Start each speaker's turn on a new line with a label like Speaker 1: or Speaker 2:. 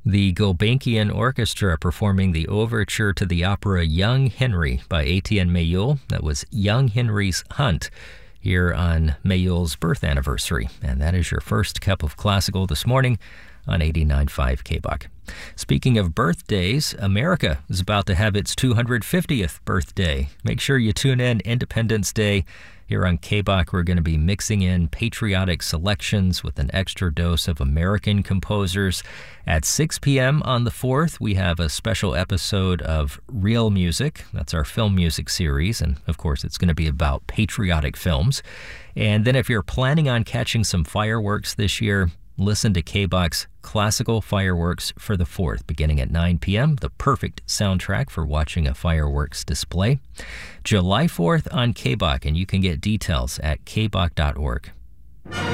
Speaker 1: The Gulbenkian Orchestra performing the overture to the opera Young Henry by Etienne Mayol. That was Young Henry's Hunt here on Mayol's birth anniversary. And that is your first cup of classical this morning on 89.5 KBOK. Speaking of birthdays, America is about to have its 250th birthday. Make sure you tune in Independence Day. Here on KBOK, we're going to be mixing in patriotic selections with an extra dose of American composers. At 6 p.m. on the 4th, we have a special episode of Real Music. That's our film music series, and of course, it's going to be about patriotic films. And then if you're planning on catching some fireworks this year, listen to KBOK's Classical Fireworks for the 4th, beginning at 9 p.m., the perfect soundtrack for watching a fireworks display. July 4th on KBOK, and you can get details at kbok.org.